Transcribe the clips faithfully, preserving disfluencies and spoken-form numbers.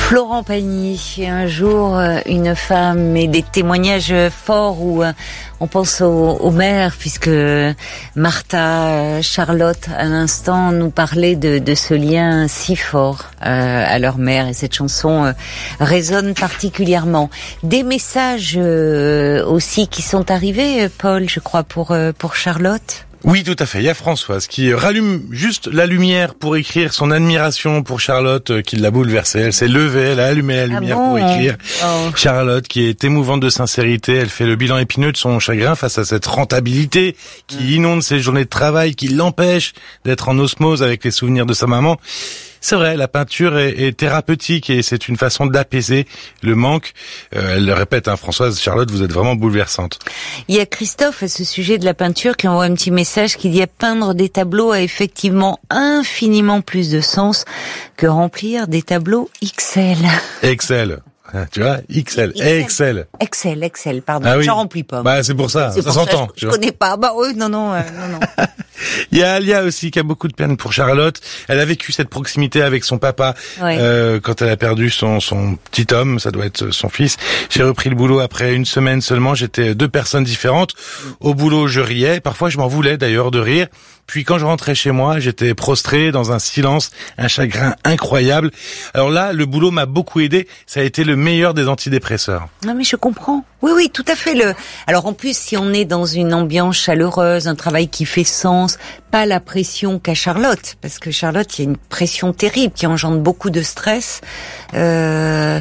Florent Pagny, un jour une femme, et des témoignages forts où on pense aux, aux mères, puisque Martha, Charlotte à l'instant nous parlait de, de ce lien si fort euh, à leur mère, et cette chanson euh, résonne particulièrement. Des messages euh, aussi qui sont arrivés, Paul, je crois, pour, euh, pour Charlotte. Oui, tout à fait. Il y a Françoise qui rallume juste la lumière pour écrire son admiration pour Charlotte qui l'a bouleversée. Elle s'est levée, elle a allumé la lumière ah bon pour écrire. Oh. Charlotte qui est émouvante de sincérité. Elle fait le bilan épineux de son chagrin face à cette rentabilité qui inonde ses journées de travail, qui l'empêche d'être en osmose avec les souvenirs de sa maman. C'est vrai, la peinture est, est thérapeutique et c'est une façon d'apaiser le manque. Euh, elle le répète, hein, Françoise, Charlotte, vous êtes vraiment bouleversante. Il y a Christophe à ce sujet de la peinture qui envoie un petit message qui dit « Peindre des tableaux a effectivement infiniment plus de sens que remplir des tableaux X L ». Excel. Tu vois, X L, Excel. Excel, Excel, pardon. Ah oui. J'en remplis pas. Bah, c'est pour ça, c'est ça pour s'entend. Ça, je, je connais pas. Bah oui, non, non, euh, non, non. Il y a Alia aussi qui a beaucoup de peine pour Charlotte. Elle a vécu cette proximité avec son papa ouais. euh, quand elle a perdu son, son petit homme, ça doit être son fils. J'ai repris le boulot après une semaine seulement. J'étais deux personnes différentes. Au boulot, je riais. Parfois, je m'en voulais d'ailleurs de rire. Puis quand je rentrais chez moi, j'étais prostré dans un silence, un chagrin incroyable. Alors là, le boulot m'a beaucoup aidé. Ça a été le meilleur des antidépresseurs. Non mais je comprends. Oui, oui, tout à fait. Le. Alors en plus, si on est dans une ambiance chaleureuse, un travail qui fait sens, pas la pression qu'a Charlotte, parce que Charlotte, il y a une pression terrible qui engendre beaucoup de stress. Euh...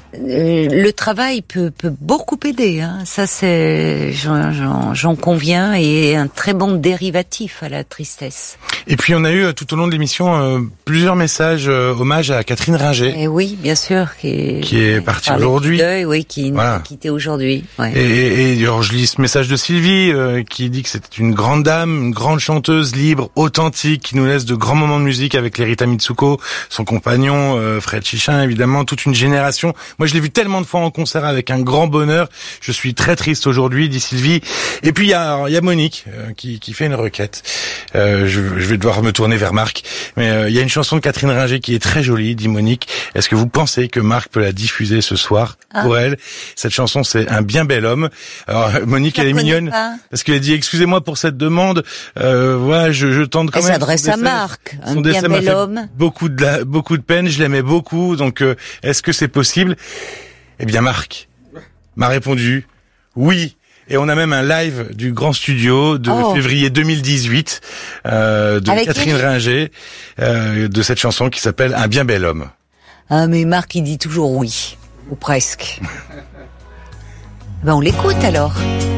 Le travail peut, peut beaucoup aider, hein. Ça c'est, j'en, j'en, j'en conviens, et un très bon dérivatif à la tristesse. Et puis on a eu tout au long de l'émission euh, plusieurs messages euh, hommage à Catherine Ringer. Et oui, bien sûr, qui est, qui est partie aujourd'hui. Deuil, oui, qui nous a quitté aujourd'hui. Ouais. Et, et, et alors, je lis ce message de Sylvie euh, qui dit que c'était une grande dame, une grande chanteuse libre, authentique, qui nous laisse de grands moments de musique avec Lerita Mitsuko, son compagnon euh, Fred Chichin, évidemment, toute une génération. Moi, je l'ai vu tellement de fois en concert avec un grand bonheur. Je suis très triste aujourd'hui, dit Sylvie. Et puis il y a, il y a Monique euh, qui, qui fait une requête. Euh, je, je vais devoir me tourner vers Marc. Mais euh, il y a une chanson de Catherine Ringer qui est très jolie, dit Monique. Est-ce que vous pensez que Marc peut la diffuser ce soir ah. pour elle? Cette chanson, c'est Un bien bel homme. Alors Monique, elle est mignonne pas. Parce qu'elle dit excusez-moi pour cette demande. Euh, voilà, je, je tente quand elle même. Elle s'adresse à Marc. Un bien bel homme. Beaucoup de la, beaucoup de peine. Je l'aimais beaucoup. Donc euh, est-ce que c'est possible? Eh bien, Marc m'a répondu oui. Et on a même un live du Grand Studio de oh. février deux mille dix-huit euh, de Avec Catherine elle? Ringer, euh, de cette chanson qui s'appelle Un bien bel homme. Ah, mais Marc, il dit toujours oui, ou presque. Ben, on l'écoute alors.